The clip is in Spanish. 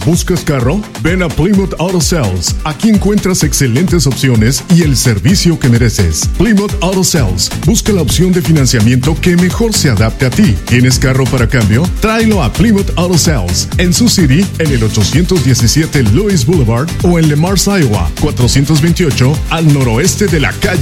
¿Buscas carro? Ven a Plymouth Auto Sales. Aquí encuentras excelentes opciones y el servicio que mereces. Plymouth Auto Sales. Busca la opción de financiamiento que mejor se adapte a ti. ¿Tienes carro para cambio? Tráelo a Plymouth Auto Sales. En Sioux City, en el 817 Lewis Boulevard o en Le Mars, Iowa, 428 al noroeste de la calle